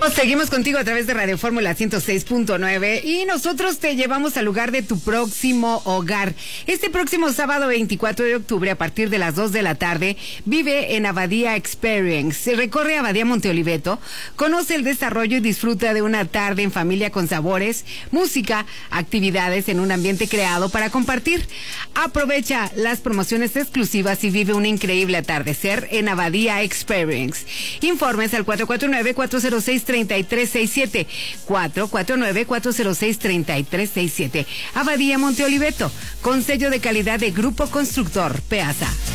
Seguimos contigo a través de Radio Fórmula 106.9 y nosotros te llevamos al lugar de tu próximo hogar. Este próximo sábado 24 de octubre a partir de las 2 de la tarde vive en Abadía Experience. Recorre Abadía Monte Oliveto, conoce el desarrollo y disfruta de una tarde en familia con sabores, música, actividades en un ambiente creado para compartir. Aprovecha las promociones exclusivas y vive un increíble atardecer en Abadía Experience. Informes al 449-406-3367. 449-406-3367. Abadía Monte Oliveto, con sello de calidad de Grupo Constructor Peasa.